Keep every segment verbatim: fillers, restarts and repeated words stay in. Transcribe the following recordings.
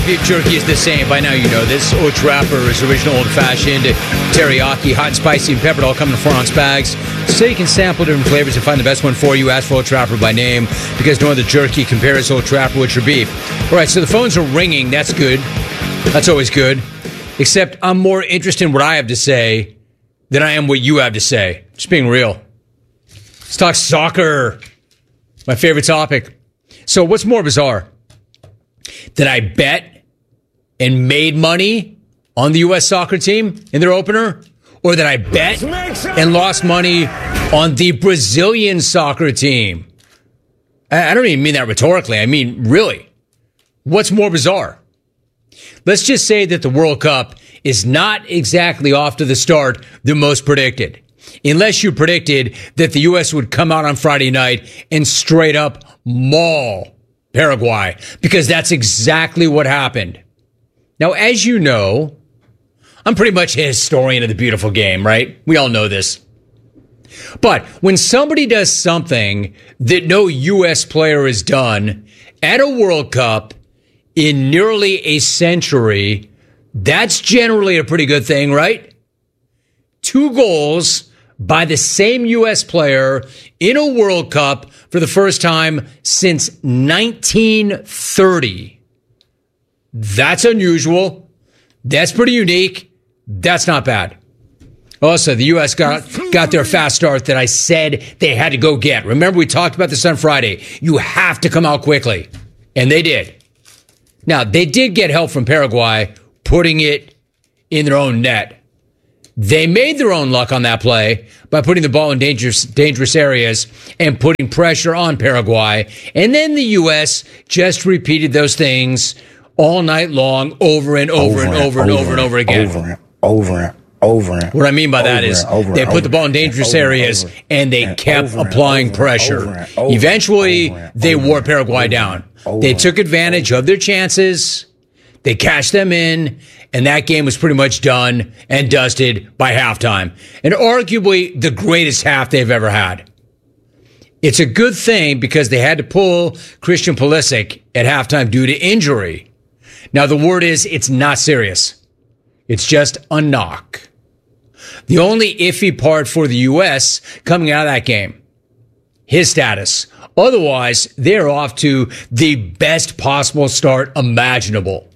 beef jerky is the same. By now you know this. Old Trapper is original old-fashioned, teriyaki, hot and spicy, and peppered, all come in four-ounce bags. So you can sample different flavors and find the best one for you. Ask for Old Trapper by name, because no other jerky compares Old Trapper with your beef. All right, so the phones are ringing. That's good. That's always good. Except I'm more interested in what I have to say than I am what you have to say. Just being real. Let's talk soccer. My favorite topic. So what's more bizarre? That I bet and made money on the U S soccer team in their opener? Or that I bet and lost money on the Brazilian soccer team? I don't even mean that rhetorically. I mean, really. What's more bizarre? Let's just say that the World Cup is not exactly off to the start the most predicted. Unless you predicted that the U S would come out on Friday night and straight up maul Paraguay, because that's exactly what happened. Now, as you know, I'm pretty much a historian of the beautiful game, right? We all know this. But when somebody does something that no U S player has done at a World Cup in nearly a century, that's generally a pretty good thing, right? Two goals by the same U S player in a World Cup for the first time since nineteen thirty. That's unusual. That's pretty unique. That's not bad. Also, the U S got, got their fast start that I said they had to go get. Remember, we talked about this on Friday. You have to come out quickly. And they did. Now, they did get help from Paraguay putting it in their own net. They made their own luck on that play by putting the ball in dangerous, dangerous areas and putting pressure on Paraguay. And then the U S just repeated those things all night long, over and over, over and over and over, over and over again. Over and over and over. And what I mean by that is over they and put over the ball in dangerous and areas over and they and kept over applying and pressure. over and over Eventually, and over they and wore over Paraguay and down. over They took advantage of their chances. They cashed them in, and that game was pretty much done and dusted by halftime. And arguably the greatest half they've ever had. It's a good thing because they had to pull Christian Pulisic at halftime due to injury. Now, the word is it's not serious. It's just a knock. The only iffy part for the U S coming out of that game, his status. Otherwise, they're off to the best possible start imaginable.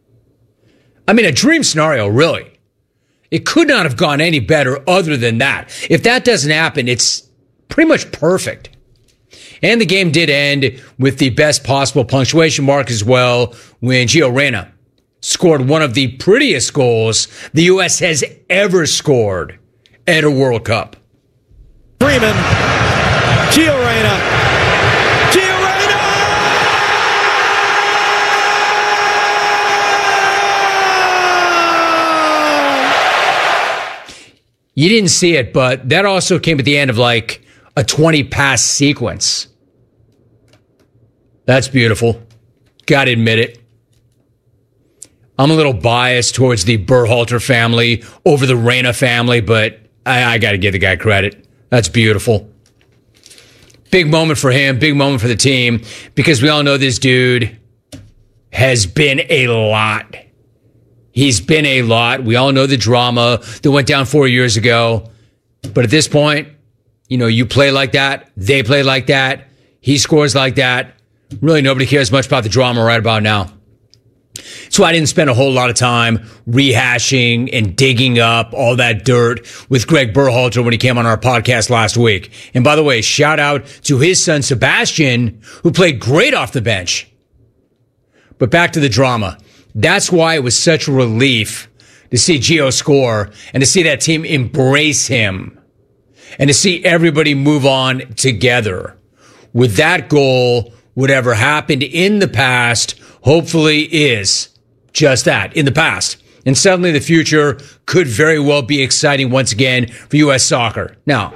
I mean, a dream scenario, really. It could not have gone any better other than that. If that doesn't happen, it's pretty much perfect. And the game did end with the best possible punctuation mark as well when Gio Reyna scored one of the prettiest goals the U S has ever scored at a World Cup. Freeman, Gio Reyna. You didn't see it, but that also came at the end of like a twenty pass sequence. That's beautiful. Gotta admit it. I'm a little biased towards the Berhalter family over the Reyna family, but I, I gotta give the guy credit. That's beautiful. Big moment for him, big moment for the team, because we all know this dude has been a lot. He's been a lot. We all know the drama that went down four years ago. But at this point, you know, you play like that. They play like that. He scores like that. Really, nobody cares much about the drama right about now. So I didn't spend a whole lot of time rehashing and digging up all that dirt with Greg Berhalter when he came on our podcast last week. And by the way, shout out to his son, Sebastian, who played great off the bench. But back to the drama. That's why it was such a relief to see Gio score and to see that team embrace him and to see everybody move on together. With that goal, whatever happened in the past, hopefully is just that, in the past. And suddenly the future could very well be exciting once again for U S soccer. Now,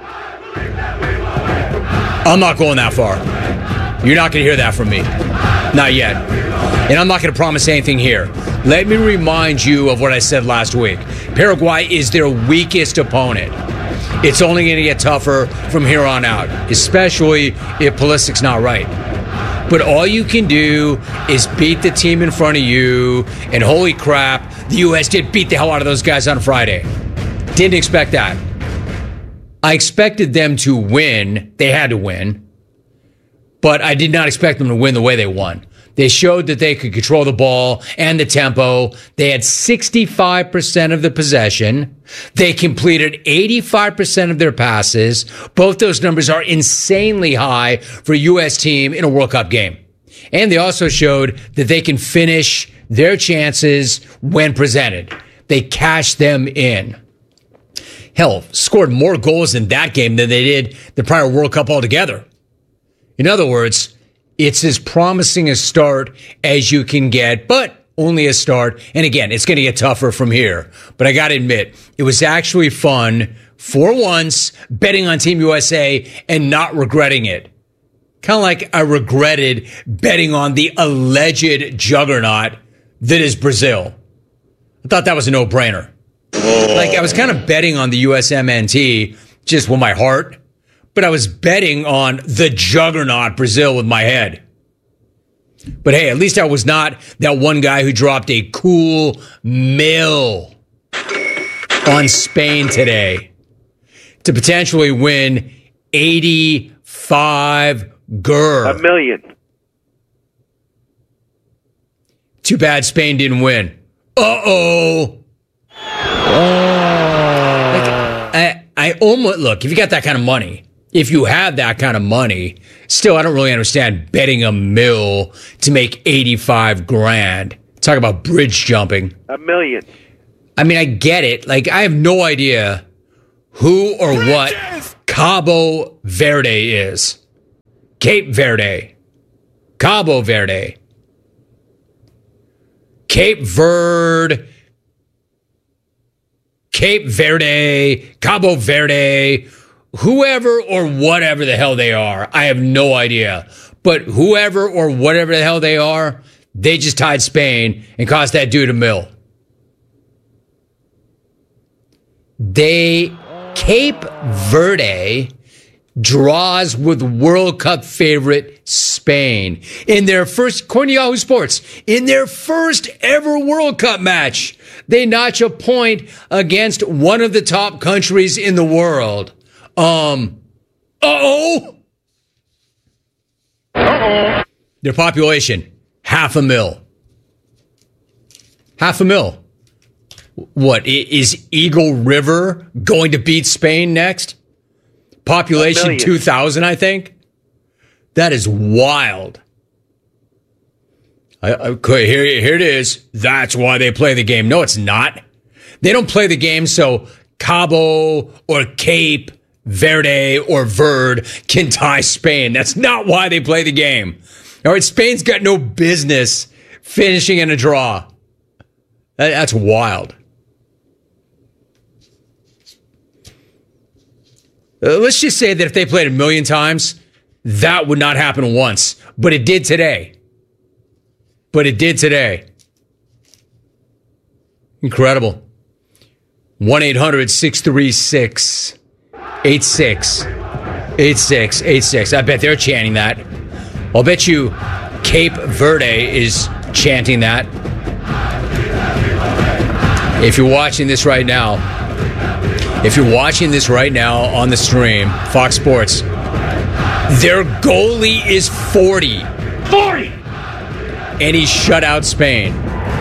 I'm not going that far. You're not going to hear that from me. Not yet. And I'm not going to promise anything here. Let me remind you of what I said last week. Paraguay is their weakest opponent. It's only going to get tougher from here on out, especially if Pulisic's not right. But all you can do is beat the team in front of you, and holy crap, the U S did beat the hell out of those guys on Friday. Didn't expect that. I expected them to win. They had to win. But I did not expect them to win the way they won. They showed that they could control the ball and the tempo. They had sixty-five percent of the possession. They completed eighty-five percent of their passes. Both those numbers are insanely high for a U S team in a World Cup game. And they also showed that they can finish their chances when presented. They cashed them in. Hell, scored more goals in that game than they did the prior World Cup altogether. In other words, it's as promising a start as you can get, but only a start. And again, it's going to get tougher from here. But I got to admit, it was actually fun for once betting on Team U S A and not regretting it. Kind of like I regretted betting on the alleged juggernaut that is Brazil. I thought that was a no-brainer. Like, I was kind of betting on the U S M N T just with my heart, but I was betting on the juggernaut Brazil with my head. But hey, at least I was not that one guy who dropped a cool mill on Spain today to potentially win eighty-five gur. A million. Too bad Spain didn't win. Uh-oh. Oh. Like, I, I almost, look, if you got that kind of money, if you have that kind of money, still, I don't really understand betting a mill to make eighty-five grand. Talk about bridge jumping. A million. I mean, I get it. Like, I have no idea who or what Cabo Verde is. Cape Verde. Cabo Verde. Cape Verde. Cape Verde. Cabo Verde. Whoever or whatever the hell they are, I have no idea. But whoever or whatever the hell they are, they just tied Spain and cost that dude a mill. They, Cape Verde draws with World Cup favorite Spain in their first, according to Yahoo Sports, in their first ever World Cup match. They notch a point against one of the top countries in the world. Um, uh-oh. Uh-oh. Their population, half a mil. Half a mil. What, is Eagle River going to beat Spain next? Population two thousand, I think. That is wild. I, I, here, here it is. That's why they play the game. No, it's not. They don't play the game so Cabo or Cape Verde or Verde can tie Spain. That's not why they play the game. All right, Spain's got no business finishing in a draw. That, that's wild. Uh, let's just say that if they played a million times, that would not happen once. But it did today. But it did today. Incredible. one eight hundred six three six eight six eight six eight six. I bet they're chanting that. I'll bet you Cape Verde is chanting that. If you're watching this right now, if you're watching this right now on the stream, Fox Sports, their goalie is forty. forty! And he shut out Spain.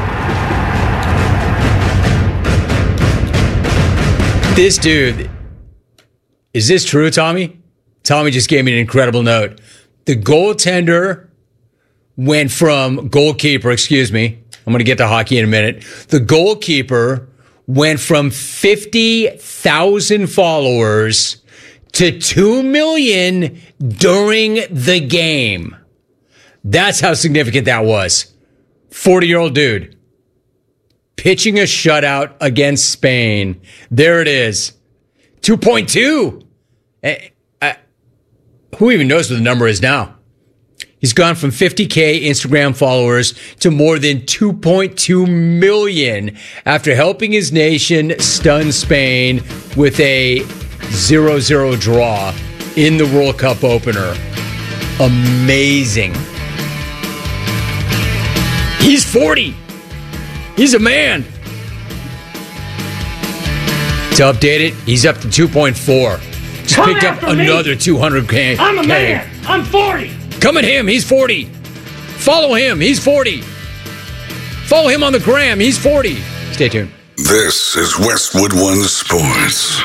This dude, is this true, Tommy? Tommy just gave me an incredible note. The goaltender went from, goalkeeper, excuse me. I'm going to get to hockey in a minute. The goalkeeper went from fifty thousand followers to two million during the game. That's how significant that was. forty-year-old dude pitching a shutout against Spain. There it is. two point two. I, I, who even knows what the number is now? He's gone from fifty K Instagram followers to more than two point two million after helping his nation stun Spain with a zero zero draw in the World Cup opener. Amazing. He's forty. He's a man. To update it, he's up to two point four. Just Come picked up after me. another two hundred K. I'm a man. I'm forty. Come at him. He's forty. Follow him. He's forty. Follow him on the gram. He's forty. Stay tuned. This is Westwood One Sports.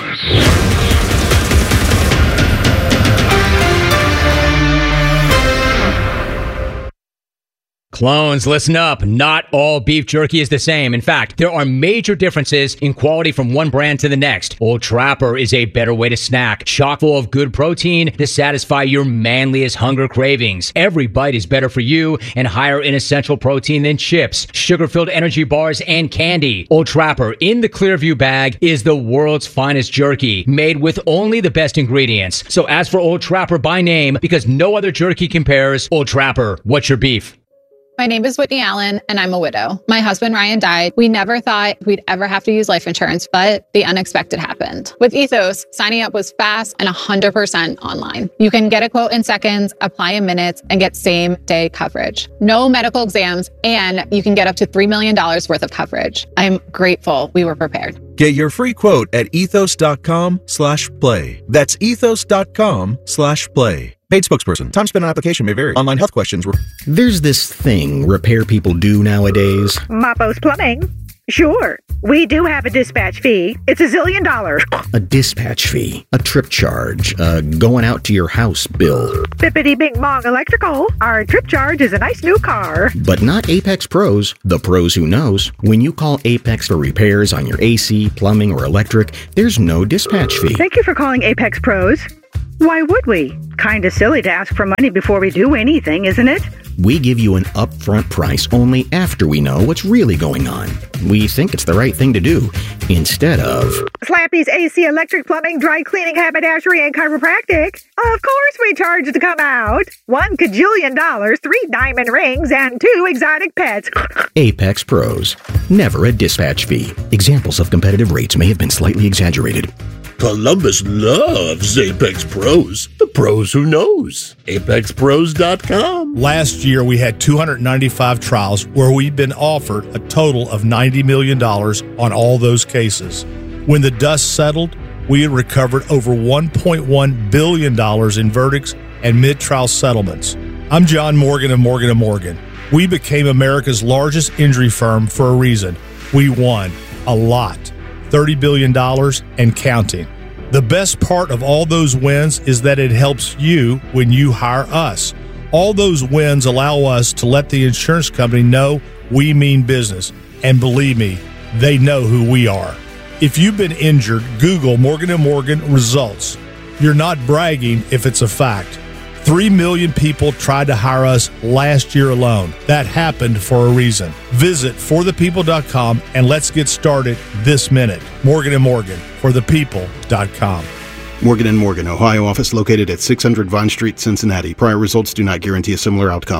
Clones, listen up. Not all beef jerky is the same. In fact, there are major differences in quality from one brand to the next. Old Trapper is a better way to snack, chock full of good protein to satisfy your manliest hunger cravings. Every bite is better for you and higher in essential protein than chips, sugar-filled energy bars, and candy. Old Trapper in the Clearview bag is the world's finest jerky, made with only the best ingredients. So ask for Old Trapper by name because no other jerky compares. Old Trapper, what's your beef? My name is Whitney Allen, and I'm a widow. My husband, Ryan, died. We never thought we'd ever have to use life insurance, but the unexpected happened. With Ethos, signing up was fast and one hundred percent online. You can get a quote in seconds, apply in minutes, and get same-day coverage. No medical exams, and you can get up to three million dollars worth of coverage. I'm grateful we were prepared. Get your free quote at ethos.com slash play. That's ethos.com slash play. Paid spokesperson. Time spent on application may vary. Online health questions were... There's this thing repair people do nowadays. Mapo's Plumbing. Sure. We do have a dispatch fee. It's a zillion dollars. A dispatch fee, a trip charge, a going out to your house bill. Bippity Bing Bong Electrical. Our trip charge is a nice new car. But not Apex Pros, the pros who knows. When you call Apex for repairs on your A C, plumbing, or electric, there's no dispatch fee. Thank you for calling Apex Pros. Why would we? Kinda silly to ask for money before we do anything, isn't it? We give you an upfront price only after we know what's really going on. We think it's the right thing to do, instead of... Slappy's A C, electric, plumbing, dry cleaning, haberdashery, and chiropractic. Of course we charge to come out. One cajillion dollars, three diamond rings, and two exotic pets. Apex Pros. Never a dispatch fee. Examples of competitive rates may have been slightly exaggerated. Columbus loves Apex Pros. The pros who knows. apex pros dot com. Last year, we had two hundred ninety-five trials where we've been offered a total of ninety million dollars on all those cases. When the dust settled, we had recovered over one point one billion dollars in verdicts and mid-trial settlements. I'm John Morgan of Morgan and Morgan. We became America's largest injury firm for a reason. We won a lot. thirty billion dollars and counting. The best part of all those wins is that it helps you when you hire us. All those wins allow us to let the insurance company know we mean business. And believe me, they know who we are. If you've been injured, Google Morgan and Morgan results. You're not bragging if it's a fact. Three million people tried to hire us last year alone. That happened for a reason. Visit for the people dot com and let's get started this minute. Morgan and Morgan, for the people dot com. Morgan and Morgan, Ohio office located at six hundred Vine Street, Cincinnati. Prior results do not guarantee a similar outcome.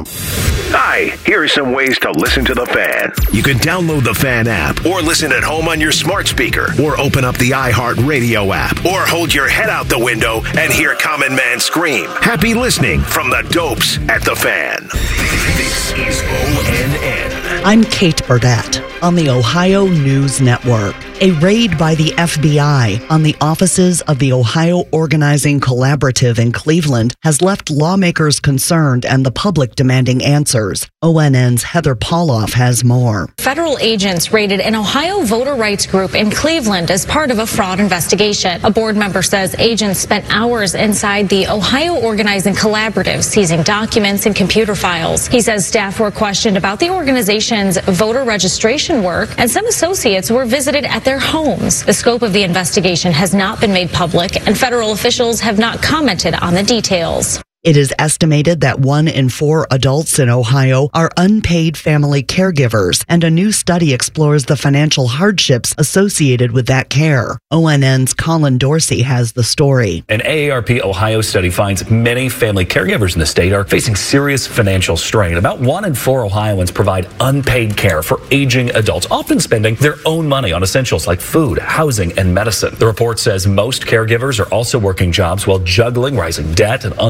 Hi, here are some ways to listen to The Fan. You can download the Fan app or listen at home on your smart speaker or open up the iHeartRadio app or hold your head out the window and hear Common Man scream. Happy listening from the dopes at The Fan. This is O N N. I'm Kate Burdett on the Ohio News Network. A raid by the F B I on the offices of the Ohio Organizing Collaborative in Cleveland has left lawmakers concerned and the public demanding answers. O N N's Heather Pauloff has more. Federal agents raided an Ohio voter rights group in Cleveland as part of a fraud investigation. A board member says agents spent hours inside the Ohio Organizing Collaborative, seizing documents and computer files. He says staff were questioned about the organization's voter registration work, and some associates were visited at their homes. The scope of the investigation has not been made public, and federal officials have not commented on the details. It is estimated that one in four adults in Ohio are unpaid family caregivers, and a new study explores the financial hardships associated with that care. O N N's Colin Dorsey has the story. An A A R P Ohio study finds many family caregivers in the state are facing serious financial strain. About one in four Ohioans provide unpaid care for aging adults, often spending their own money on essentials like food, housing, and medicine. The report says most caregivers are also working jobs while juggling rising debt and unpaid bills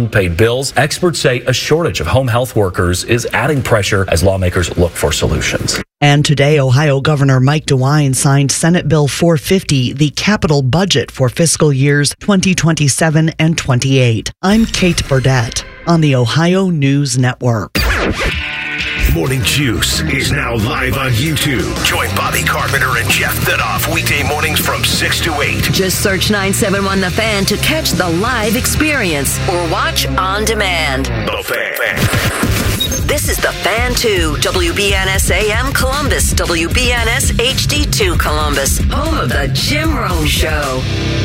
bills, experts say a shortage of home health workers is adding pressure as lawmakers look for solutions. And today, Ohio Governor Mike DeWine signed Senate Bill four fifty, the capital budget for fiscal years twenty twenty-seven and twenty-eight. I'm Kate Burdett on the Ohio News Network. Morning Juice is now live on YouTube. Join Bobby Carpenter and Jeff Thidoff weekday mornings from six to eight. Just search nine seven one The Fan to catch the live experience or watch on demand. The Fan. This is The Fan two, W B N S A M Columbus, W B N S H D two Columbus, home of the Jim Rome Show.